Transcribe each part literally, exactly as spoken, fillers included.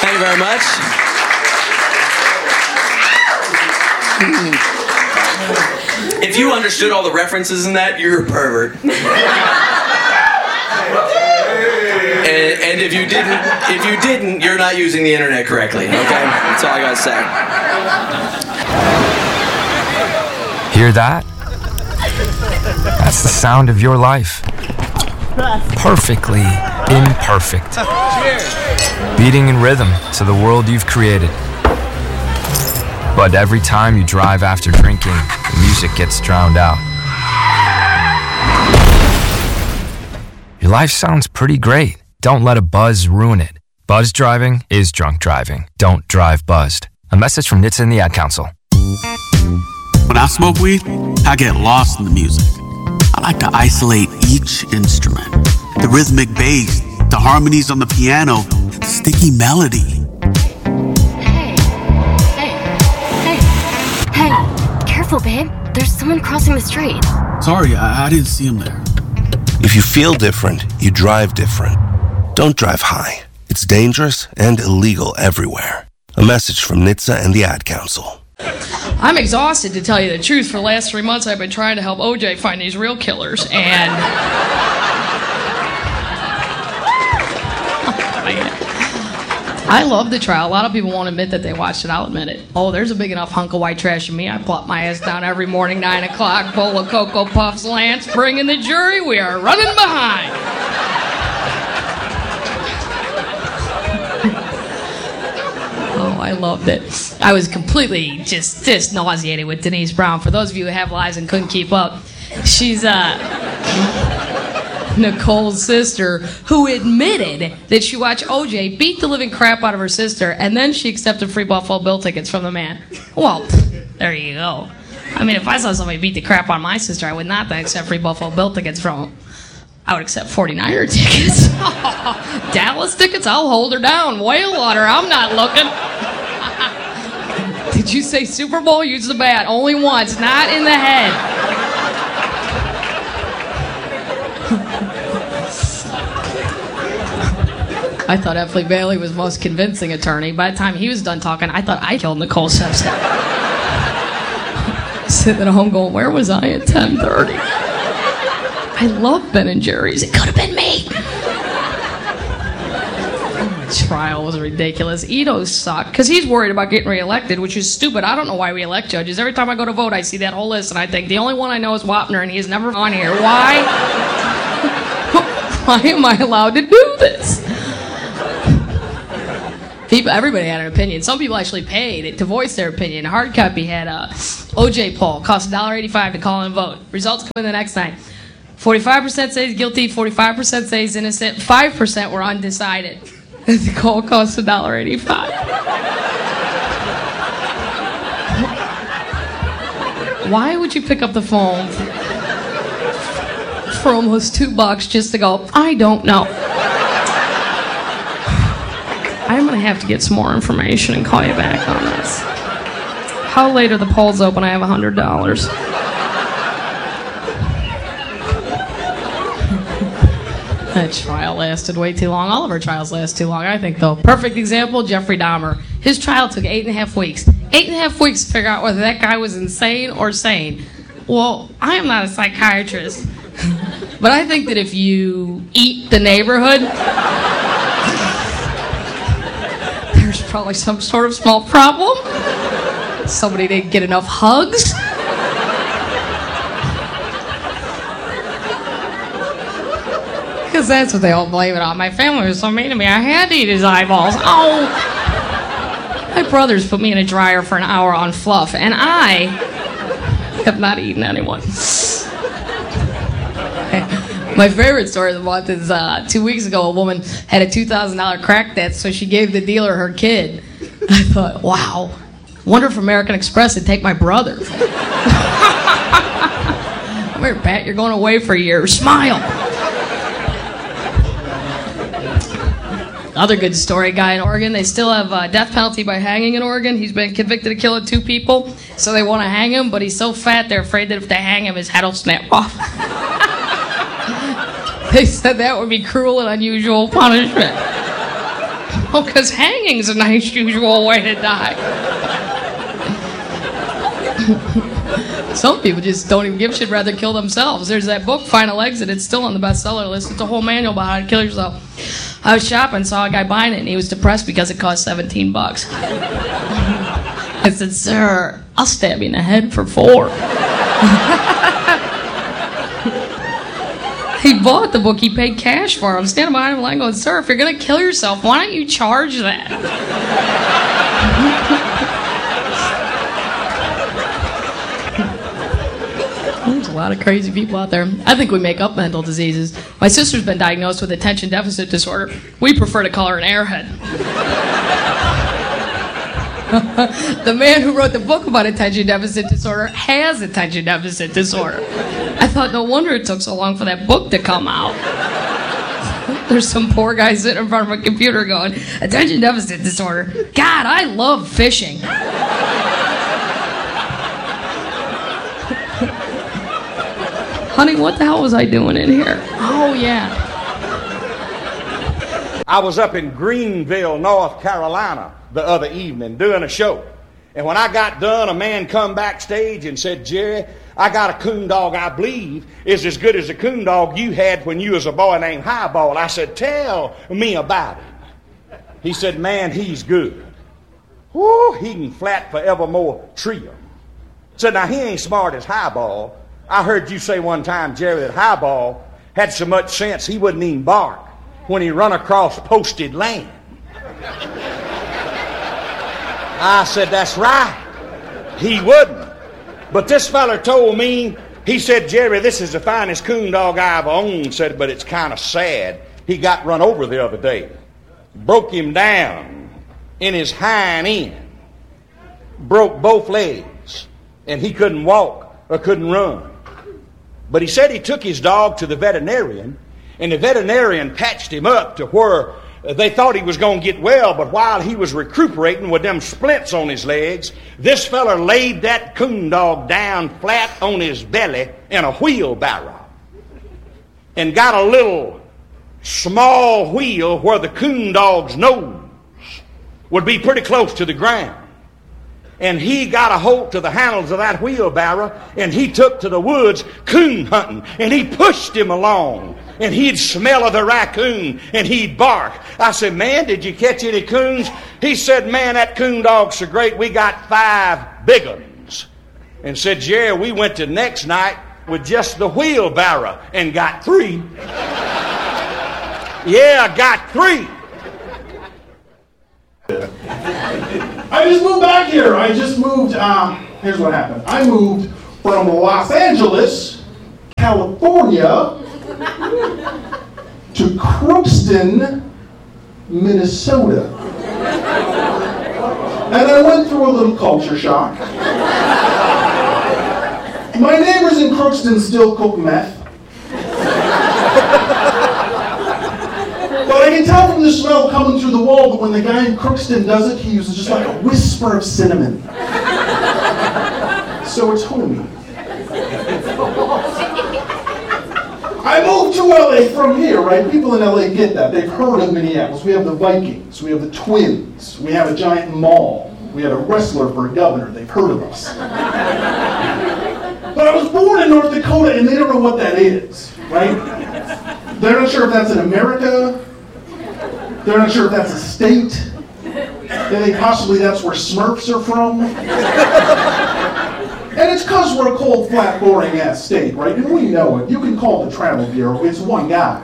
Thank you very much. If you understood all the references in that, you're a pervert. And, and if you didn't, if you didn't, you're not using the internet correctly. Okay, that's all I gotta say. Hear that? That's the sound of your life. Perfectly imperfect. Beating in rhythm to the world you've created. But every time you drive after drinking, the music gets drowned out. Your life sounds pretty great. Don't let a buzz ruin it. Buzz driving is drunk driving. Don't drive buzzed. A message from N H T S A and the Ad Council. When I smoke weed, I get lost in the music. I like to isolate each instrument. The rhythmic bass, the harmonies on the piano, the sticky melody. Hey, hey, hey, hey, careful, babe. There's someone crossing the street. Sorry, I, I didn't see him there. If you feel different, you drive different. Don't drive high. It's dangerous and illegal everywhere. A message from N H T S A and the Ad Council. I'm exhausted, to tell you the truth. For the last three months, I've been trying to help O J find these real killers, and I love the trial. A lot of people won't admit that they watched it. I'll admit it. Oh, there's a big enough hunk of white trash in me. I plop my ass down every morning, nine o'clock, bowl of Cocoa Puffs, Lance, bring in the jury. We are running behind. Oh, I loved it. I was completely just, just nauseated with Denise Brown. For those of you who have lives and couldn't keep up, she's uh, Nicole's sister, who admitted that she watched O J beat the living crap out of her sister, and then she accepted free Buffalo Bill tickets from the man. Well, there you go. I mean, if I saw somebody beat the crap out of my sister, I would not accept free Buffalo Bill tickets from him. I would accept forty-niner tickets. Dallas tickets, I'll hold her down. Whale water, I'm not looking. Did you say Super Bowl? Use the bat. Only once, not in the head. I thought Effley Bailey was the most convincing attorney. By the time he was done talking, I thought I killed Nicole Shepstone. Sitting at home going, where was I at ten thirty? I love Ben and Jerry's. It could have been me. The trial was ridiculous. Ito sucked because he's worried about getting reelected, which is stupid. I don't know why we elect judges. Every time I go to vote, I see that whole list, and I think the only one I know is Wapner, and he's never on here. Why? Why am I allowed to do this? People, everybody had an opinion. Some people actually paid to voice their opinion. Hard copy had a O J poll, cost one dollar eighty-five to call and vote. Results come in the next night. forty-five percent say he's guilty, forty-five percent say he's innocent, five percent were undecided. The call cost one dollar eighty-five. Why would you pick up the phone for almost two bucks just to go, I don't know. I'm going to have to get some more information and call you back on this. How late are the polls open? I have one hundred dollars. That trial lasted way too long. All of our trials last too long, I think, though. Perfect example, Jeffrey Dahmer. His trial took eight and a half weeks. Eight and a half weeks to figure out whether that guy was insane or sane. Well, I am not a psychiatrist, but I think that if you eat the neighborhood, there's probably some sort of small problem. Somebody didn't get enough hugs. Because that's what they all blame it on. My family was so mean to me, I had to eat his eyeballs. Oh! My brothers put me in a dryer for an hour on fluff, and I have not eaten anyone. My favorite story of the month is uh, two weeks ago, a woman had a two thousand dollars crack debt, so she gave the dealer her kid. I thought, wow, wonder if American Express would take my brother. Come here, Pat, you're going away for a year. Smile. Other good story, guy in Oregon, they still have uh, death penalty by hanging in Oregon. He's been convicted of killing two people, so they want to hang him, but he's so fat they're afraid that if they hang him, his head will snap off. They said that would be cruel and unusual punishment. Oh, because hanging's a nice usual way to die. Some people just don't even give a shit, rather kill themselves. There's that book, Final Exit. It's still on the bestseller list. It's a whole manual about how to kill yourself. I was shopping, saw a guy buying it, and he was depressed because it cost seventeen bucks. I said, sir, I'll stab you in the head for four. He bought the book. He paid cash for it. I'm standing behind him and going, sir, if you're going to kill yourself, why don't you charge that? There's a lot of crazy people out there. I think we make up mental diseases. My sister's been diagnosed with attention deficit disorder. We prefer to call her an airhead. The man who wrote the book about attention deficit disorder has attention deficit disorder. I thought, no wonder it took so long for that book to come out. There's some poor guy sitting in front of a computer going, attention deficit disorder. God, I love fishing. Honey, what the hell was I doing in here? Oh, yeah. I was up in Greenville, North Carolina, the other evening doing a show. And when I got done, a man come backstage and said, Jerry, I got a coon dog I believe is as good as the coon dog you had when you was a boy named Highball. I said, tell me about him. He said, man, he's good. Whoo, he can flat forevermore trio. Said, now he ain't smart as Highball. I heard you say one time, Jerry, that Highball had so much sense he wouldn't even bark when he run across posted land. I said, that's right. He wouldn't. But this feller told me, he said, Jerry, this is the finest coon dog I've owned, said, but it's kind of sad. He got run over the other day. Broke him down in his hind end. Broke both legs. And he couldn't walk or couldn't run. But he said he took his dog to the veterinarian, and the veterinarian patched him up to where they thought he was going to get well, but while he was recuperating with them splints on his legs, this feller laid that coon dog down flat on his belly in a wheelbarrow and got a little small wheel where the coon dog's nose would be pretty close to the ground. And he got a hold to the handles of that wheelbarrow, and he took to the woods coon hunting, and he pushed him along. And he'd smell of the raccoon, and he'd bark. I said, man, did you catch any coons? He said, man, that coon dog's so great, we got five big ones. And said, Jerry, we went to next night with just the wheelbarrow and got three. Yeah, got three. I just moved back here. I just moved, uh, here's what happened. I moved from Los Angeles, California, to Crookston, Minnesota. And I went through a little culture shock. My neighbors in Crookston still cook meth. But I can tell from the smell coming through the wall that when the guy in Crookston does it, he uses just like a whisper of cinnamon. So it's homey. I moved to L A from here, right? People in L A get that. They've heard of Minneapolis. We have the Vikings. We have the Twins. We have a giant mall. We had a wrestler for a governor. They've heard of us. But I was born in North Dakota, and they don't know what that is, right? They're not sure if that's in America. They're not sure if that's a state. They think possibly that's where Smurfs are from. And it's because we're a cold, flat, boring-ass state, right? And we know it. You can call the Travel Bureau. It's one guy.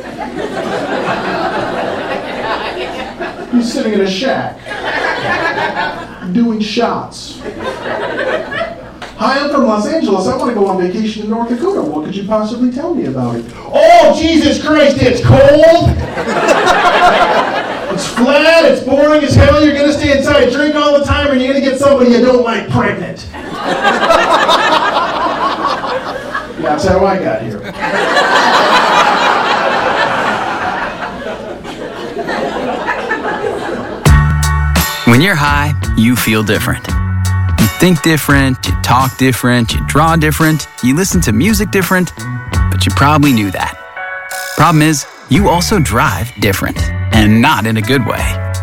He's sitting in a shack, doing shots. Hi, I'm from Los Angeles. I want to go on vacation to North Dakota. What could you possibly tell me about it? Oh, Jesus Christ, it's cold! It's flat, it's boring as hell. You're going to stay inside, drink all the time, and you're going to get somebody you don't like pregnant. That's how I got here. When you're high, you feel different. You think different, you talk different, you draw different, you listen to music different, but you probably knew that. Problem is, you also drive different, and not in a good way.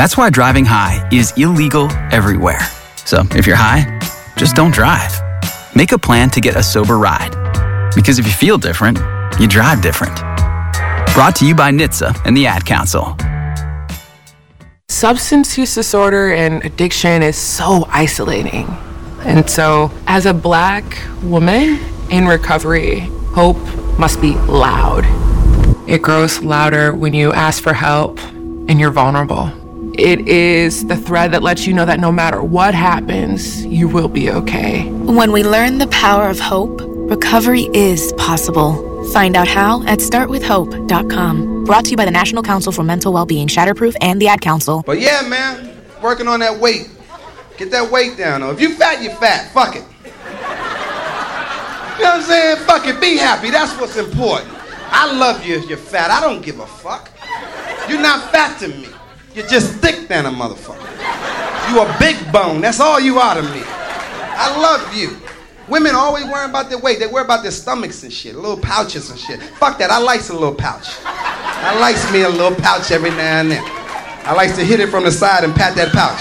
That's why driving high is illegal everywhere. So if you're high, just don't drive. Make a plan to get a sober ride. Because if you feel different, you drive different. Brought to you by N H T S A and the Ad Council. Substance use disorder and addiction is so isolating. And so, as a Black woman in recovery, hope must be loud. It grows louder when you ask for help and you're vulnerable. It is the thread that lets you know that no matter what happens, you will be okay. When we learn the power of hope, recovery is possible. Find out how at start with hope dot com. Brought to you by the National Council for Mental Wellbeing, Shatterproof, and the Ad Council. But yeah, man, working on that weight. Get that weight down, though. If you fat, you fat. Fuck it. You know what I'm saying? Fuck it. Be happy. That's what's important. I love you if you're fat. I don't give a fuck. You're not fat to me. You're just thick than a motherfucker. You a big bone. That's all you are to me. I love you. Women always worrying about their weight. They worry about their stomachs and shit, little pouches and shit. Fuck that. I likes a little pouch. I likes me a little pouch every now and then. I likes to hit it from the side and pat that pouch.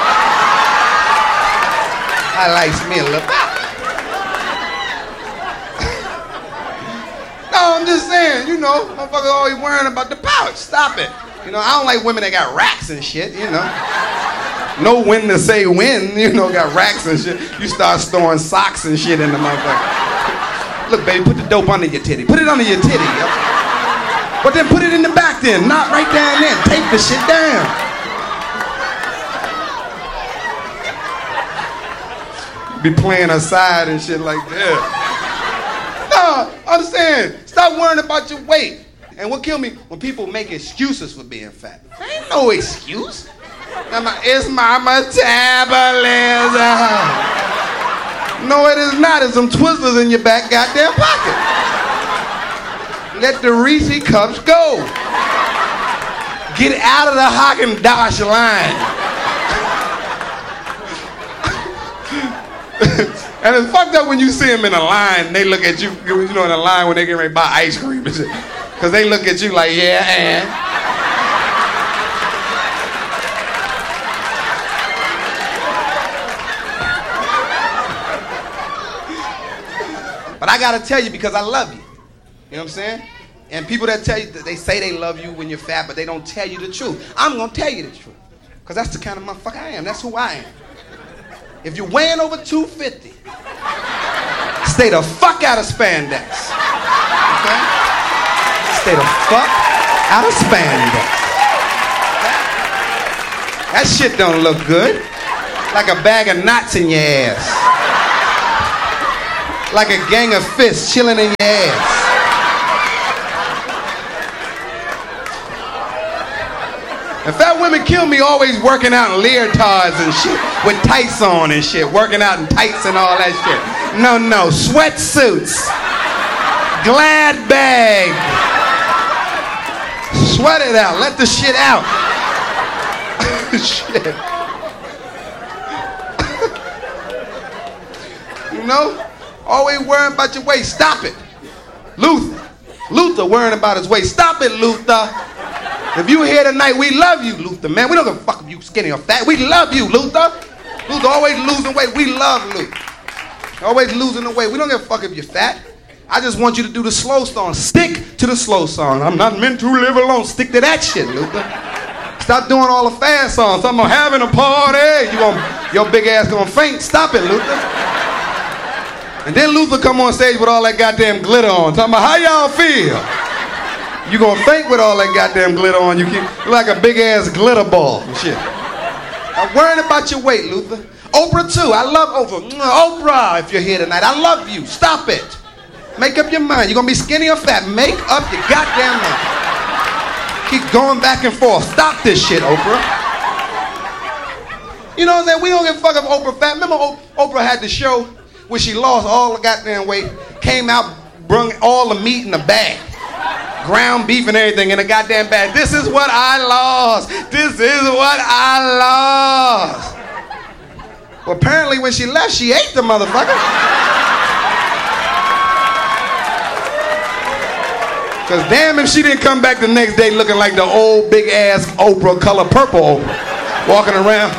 I likes me a little pouch. No, I'm just saying, you know, motherfuckers always worrying about the pouch. Stop it. You know, I don't like women that got racks and shit, you know. Know when to say when, you know, got racks and shit. You start storing socks and shit in the motherfucker. Look, baby, put the dope under your titty. Put it under your titty, yo. But then put it in the back then, not right down there. Tape the shit down. Be playing aside and shit like that. No, understand. Stop worrying about your weight. And what killed me, when people make excuses for being fat. There ain't no excuse. It's my metabolism. No, it is not. It's some Twizzlers in your back goddamn pocket. Let the Reese cups go. Get out of the Haagen-Dazs line. And it's fucked up when you see them in a line, they look at you, you know, in a line when they get ready to buy ice cream and shit. Because they look at you like, yeah, and... But I gotta tell you because I love you. You know what I'm saying? And people that tell you, they say they love you when you're fat, but they don't tell you the truth. I'm gonna tell you the truth. Because that's the kind of motherfucker I am. That's who I am. If you're weighing over two fifty, stay the fuck out of spandex. Okay? Stay the fuck out of spandex. Okay? That shit don't look good. Like a bag of knots in your ass. Like a gang of fists chilling in your ass. And fat women kill me always working out in leotards and shit with tights on and shit, working out in tights and all that shit. No, no, sweatsuits, glad bag, sweat it out, let the shit out. Shit. You know? Always worrying about your weight. Stop it. Luther. Luther worrying about his weight. Stop it, Luther. If you here tonight, we love you, Luther, man. We don't give a fuck if you skinny or fat. We love you, Luther. Luther always losing weight. We love Luther. Always losing the weight. We don't give a fuck if you're fat. I just want you to do the slow song. Stick to the slow song. I'm not meant to live alone. Stick to that shit, Luther. Stop doing all the fast songs. I'm having a party. You gonna, your big ass gonna faint. Stop it, Luther. And then Luther come on stage with all that goddamn glitter on. Talking about how y'all feel. You gonna faint with all that goddamn glitter on. You keep like a big ass glitter ball and shit. I'm worrying about your weight, Luther. Oprah too. I love Oprah. Oprah, if you're here tonight, I love you. Stop it. Make up your mind. You gonna be skinny or fat? Make up your goddamn mind. Keep going back and forth. Stop this shit, Oprah. You know what I'm saying? We don't give a fuck if Oprah fat. Remember Oprah had the show where she lost all the goddamn weight, came out, brung all the meat in the bag. Ground beef and everything in a goddamn bag. This is what I lost. This is what I lost. Well, apparently when she left, she ate the motherfucker. Because damn if she didn't come back the next day looking like the old big ass Oprah, color purple Oprah. Walking around.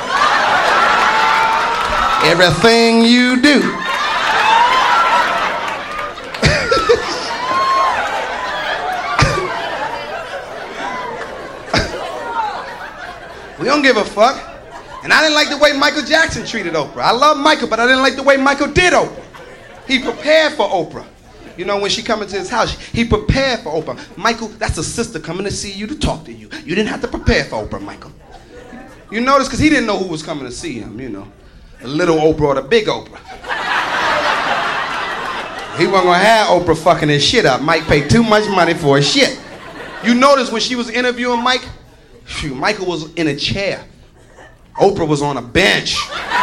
Everything you do. We don't give a fuck. And I didn't like the way Michael Jackson treated Oprah. I love Michael, but I didn't like the way Michael did Oprah. He prepared for Oprah. You know, when she come into his house, he prepared for Oprah. Michael, that's a sister coming to see you to talk to you. You didn't have to prepare for Oprah, Michael. You notice, because he didn't know who was coming to see him, you know. The little Oprah or the big Oprah. He wasn't going to have Oprah fucking his shit up. Mike paid too much money for his shit. You notice when she was interviewing Mike, phew, Michael was in a chair. Oprah was on a bench.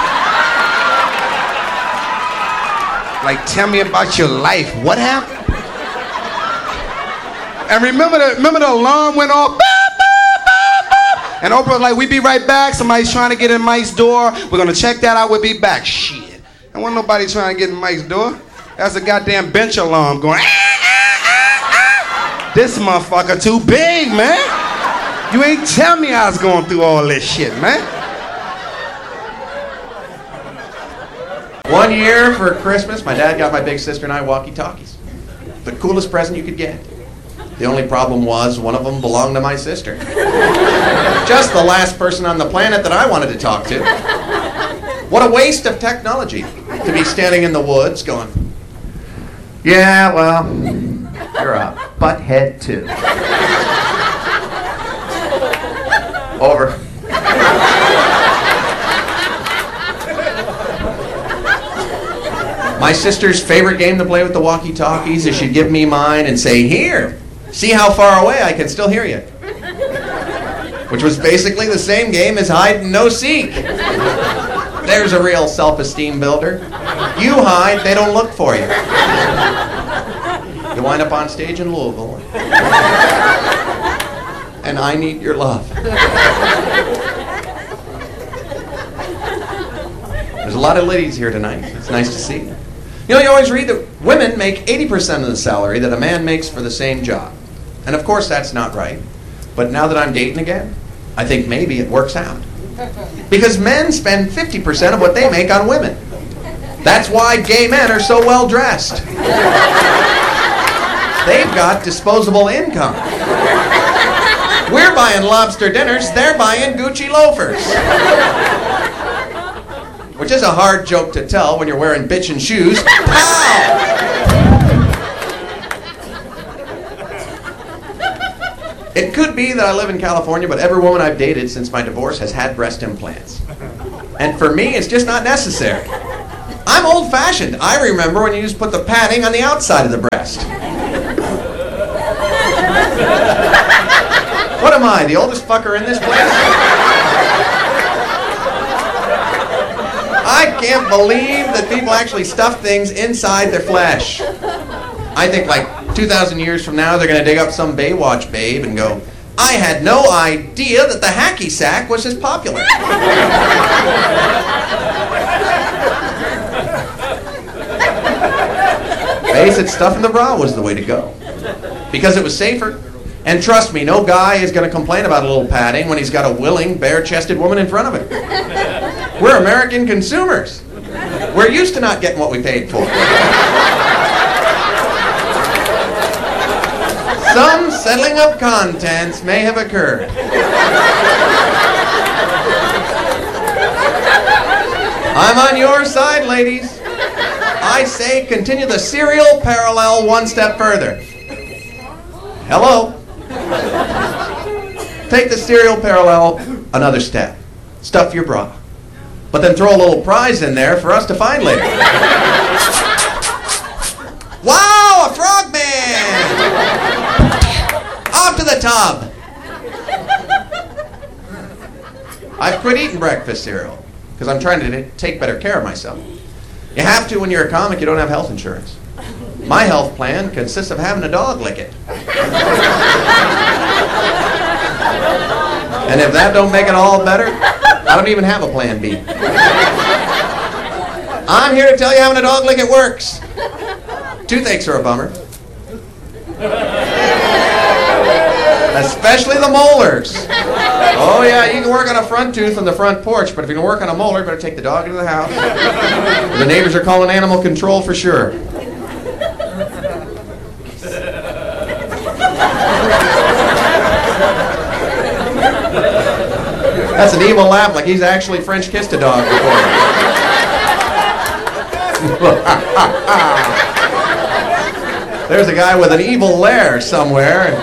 Like, tell me about your life. What happened? And remember the, remember the alarm went off? Boop, boop, boop, boop. And Oprah was like, we be right back. Somebody's trying to get in Mike's door. We're going to check that out. We'll be back. Shit. And wasn't nobody trying to get in Mike's door. That's a goddamn bench alarm going, ah, ah, ah, ah. This motherfucker too big, man. You ain't tell me I was going through all this shit, man. One year for Christmas, my dad got my big sister and I walkie-talkies. The coolest present you could get. The only problem was one of them belonged to my sister. Just the last person on the planet that I wanted to talk to. What a waste of technology to be standing in the woods going, yeah, well, you're a butthead too. Over. My sister's favorite game to play with the walkie-talkies is she'd give me mine and say, here, see how far away I can still hear you. Which was basically the same game as hide and no seek. There's a real self-esteem builder. You hide, they don't look for you. You wind up on stage in Louisville. And I need your love. There's a lot of ladies here tonight. It's nice to see you. You know, you always read that women make eighty percent of the salary that a man makes for the same job. And of course that's not right. But now that I'm dating again, I think maybe it works out. Because men spend fifty percent of what they make on women. That's why gay men are so well dressed. They've got disposable income. We're buying lobster dinners, they're buying Gucci loafers. Which is a hard joke to tell when you're wearing bitchin' shoes. Pow! It could be that I live in California, but every woman I've dated since my divorce has had breast implants. And for me, it's just not necessary. I'm old-fashioned. I remember when you used to put the padding on the outside of the breast. What am I, the oldest fucker in this place? I can't believe that people actually stuff things inside their flesh. I think like two thousand years from now, they're going to dig up some Baywatch babe and go, I had no idea that the hacky sack was as popular. Face it, stuffing the bra was the way to go. Because it was safer. And trust me, no guy is going to complain about a little padding when he's got a willing, bare-chested woman in front of him. We're American consumers. We're used to not getting what we paid for. Some settling of contents may have occurred. I'm on your side, ladies. I say continue the serial parallel one step further. Hello? Take the serial parallel another step. Stuff your bra. But then throw a little prize in there for us to find later. Wow, a frogman! Off to the tub. I've quit eating breakfast cereal because I'm trying to take better care of myself. You have to when you're a comic, you don't have health insurance. My health plan consists of having a dog lick it. And if that don't make it all better, I don't even have a plan B. I'm here to tell you having a dog lick it works. Toothaches are a bummer. Especially the molars. Oh, yeah, you can work on a front tooth on the front porch, but if you can work on a molar, you better take the dog into the house. The neighbors are calling animal control for sure. That's an evil laugh, like he's actually French kissed a dog before. There's a guy with an evil lair somewhere.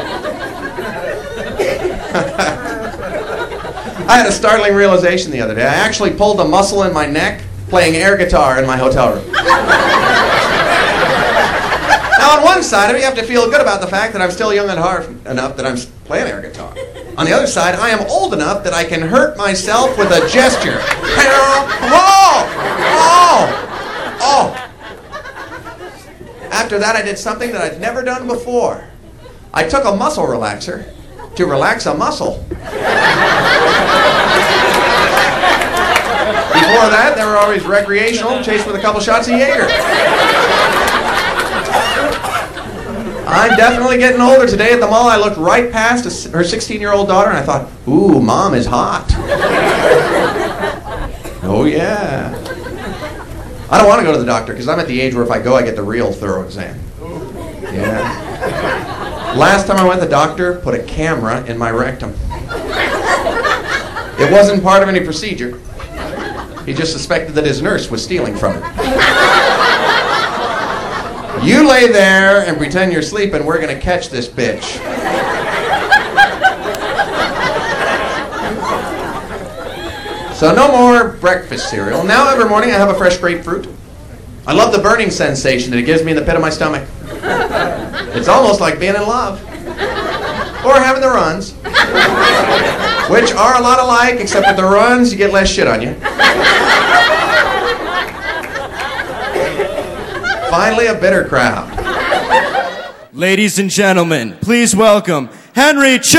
I had a startling realization the other day. I actually pulled a muscle in my neck playing air guitar in my hotel room. Now, on one side of it, you have to feel good about the fact that I'm still young and hard enough that I'm playing air guitar. On the other side, I am old enough that I can hurt myself with a gesture. Oh! Oh! Oh! After that, I did something that I'd never done before. I took a muscle relaxer to relax a muscle. Before that, they were always recreational, chased with a couple shots of Jaeger. I'm definitely getting older. Today at the mall, I looked right past a, her sixteen-year-old daughter, and I thought, ooh, Mom is hot. Oh, yeah. I don't want to go to the doctor, because I'm at the age where if I go, I get the real thorough exam. Yeah. Last time I went to the doctor, put a camera in my rectum. It wasn't part of any procedure. He just suspected that his nurse was stealing from it. You lay there and pretend you're sleeping. We're going to catch this bitch. So no more breakfast cereal. Now every morning I have a fresh grapefruit. I love the burning sensation that it gives me in the pit of my stomach. It's almost like being in love. Or having the runs. Which are a lot alike, except with the runs, you get less shit on you. Finally, a bitter crowd. Ladies and gentlemen, please welcome Henry Cho!